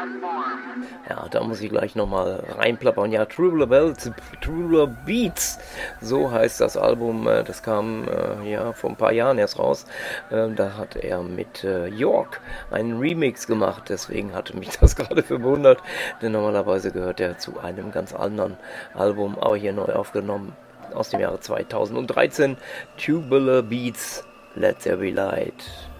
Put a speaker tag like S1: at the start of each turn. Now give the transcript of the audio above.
S1: Ja, da muss ich gleich nochmal reinplappern. Ja, Tubular Beats, so heißt das Album. Das kam ja vor ein paar Jahren erst raus. Da hat er mit York einen Remix gemacht. Deswegen hatte mich das gerade verwundert. Denn normalerweise gehört er zu einem ganz anderen Album, aber hier neu aufgenommen aus dem Jahre 2013. Tubular Beats, Let There Be Light.